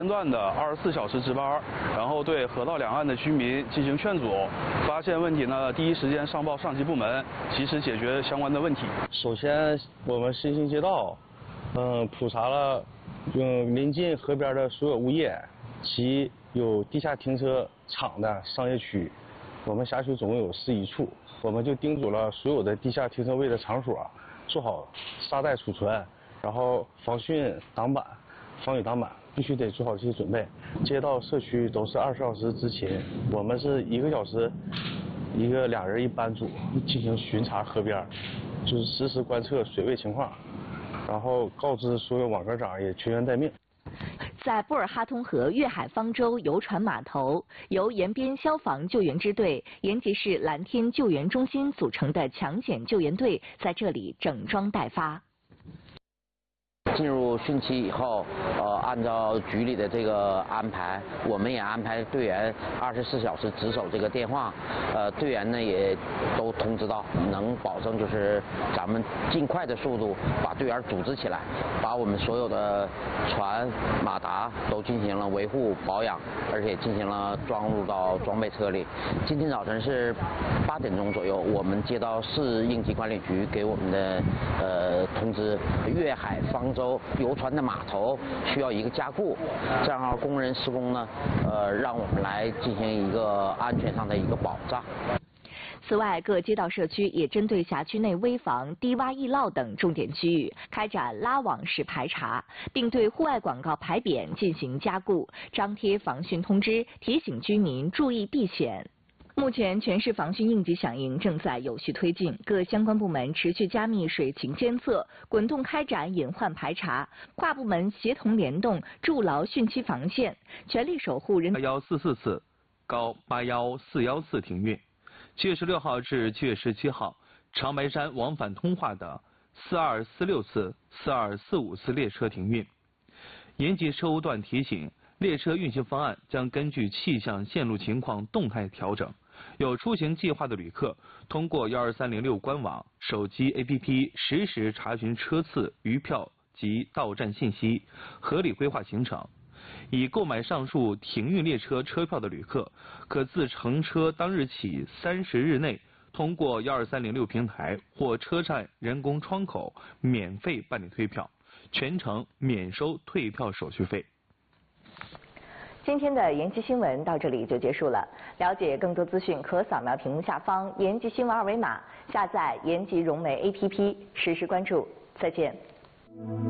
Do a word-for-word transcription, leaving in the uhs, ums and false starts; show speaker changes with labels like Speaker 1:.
Speaker 1: 间段的二十四小时值班，然后对河道两岸的居民进行劝阻，发现问题呢，第一时间上报上级部门，及时解决相关的问题。
Speaker 2: 首先，我们新兴街道，嗯，普查了，嗯，临近河边的所有物业及有地下停车场的商业区，我们辖区总共有十一处，我们就叮嘱了所有的地下停车位的场所做好沙袋储存，然后防汛挡板、防雨挡板。 必须得做好这些准备。街道、社区都是二十四小时执勤，我们是一个小时，一个俩人一班组进行巡查河边，就是实时观测水位情况，然后告知所有网格长也全员待命。
Speaker 3: 在布尔哈通河粤海方舟游船码头，由延边消防救援支队、延吉市蓝天救援中心组成的抢险救援队在这里整装待发。
Speaker 4: 进入汛期以后，呃，按照局里的这个安排，我们也安排队员二十四小时值守这个电话，呃，队员呢也都通知到，能保证就是咱们尽快的速度把队员组织起来，把我们所有的船、马达都进行了维护保养，而且进行了装入到装备车里。今天早晨是八点钟左右，我们接到市应急管理局给我们的呃通知，粤海方舟 游船的码头需要一个加固，这样工人施工呢，呃，让我们来进行一个安全上的一个保障。
Speaker 3: 此外，各街道社区也针对辖区内危房、低洼易涝等重点区域开展拉网式排查，并对户外广告牌匾进行加固，张贴防汛通知，提醒居民注意避险。 目前，全市防汛应急响应正在有序推进，各相关部门持续加密水情监测，滚动开展隐患排查，跨部门协同联动，筑牢汛期防线，全力守护人。
Speaker 5: 幺四四次高八幺四幺四停运，七月十六号至七月十七号，长白山往返通化的四二四六次、四二四五次列车停运。延吉车务段提醒，列车运行方案将根据气象线路情况动态调整。 有出行计划的旅客，通过幺二三零六官网、手机 A P P 实时查询车次、余票及到站信息，合理规划行程。已购买上述停运列车车票的旅客，可自乘车当日起三十日内，通过幺二三零六平台或车站人工窗口免费办理退票，全程免收退票手续费。
Speaker 3: 今天的延吉新闻到这里就结束了。了解更多资讯，可扫描屏幕下方延吉新闻二维码，下载延吉融媒 A P P，实时关注。再见。